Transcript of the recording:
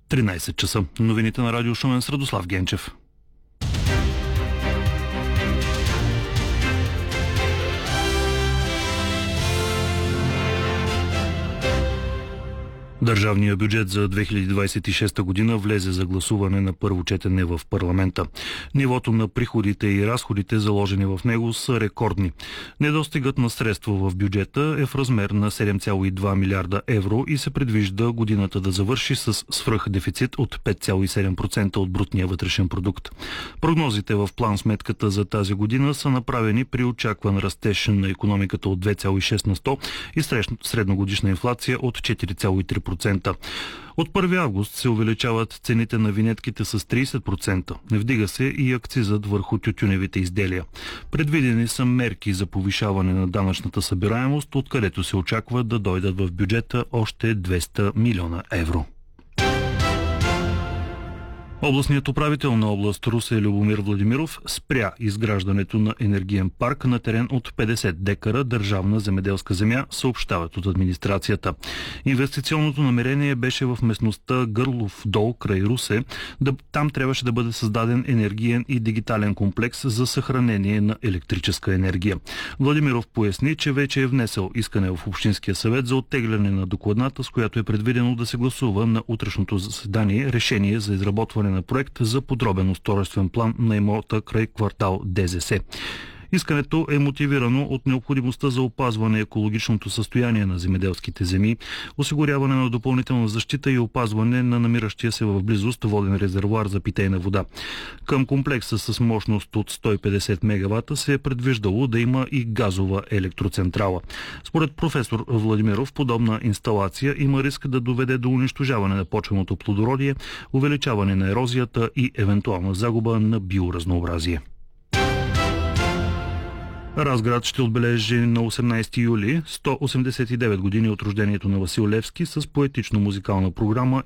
13 часа. Новините на Радио Шумен с Радослав Генчев. Държавният бюджет за 2026 година влезе за гласуване на първо четене в парламента. Нивото на приходите и разходите, заложени в него, са рекордни. Недостигът на средства в бюджета е в размер на 7,2 милиарда евро и се предвижда годината да завърши с свръхдефицит от 5,7% от брутния вътрешен продукт. Прогнозите в план сметката за тази година са направени при очакван растеж на икономиката от 2,6 на 100 и средногодишна инфлация от 4,3%. От 1 август се увеличават цените на винетките с 30%. Не вдига се и акцизът върху тютюневите изделия. Предвидени са мерки за повишаване на данъчната събираемост, откъдето се очаква да дойдат в бюджета още 200 милиона евро. Областният управител на област Русе Любомир Владимиров спря изграждането на енергиен парк на терен от 50 декара държавна земеделска земя, съобщават от администрацията. Инвестиционното намерение беше в местността Гърлов дол край Русе. Там трябваше да бъде създаден енергиен и дигитален комплекс за съхранение на електрическа енергия. Владимиров поясни, че вече е внесъл искане в Общинския съвет за оттегляне на докладната, с която е предвидено да се гласува на утрешното заседание решение за изработване на проект за подробен устройствен план на имота край квартал ДЗС. Искането е мотивирано от необходимостта за опазване екологичното състояние на земеделските земи, осигуряване на допълнителна защита и опазване на намиращия се в близост воден резервоар за питейна вода. Към комплекса с мощност от 150 мегавата се е предвиждало да има и газова електроцентрала. Според професор Владимиров, подобна инсталация има риск да доведе до унищожаване на почвеното плодородие, увеличаване на ерозията и евентуална загуба на биоразнообразие. Разград ще отбележи на 18 юли 189 години от рождението на Васил Левски с поетично-музикална програма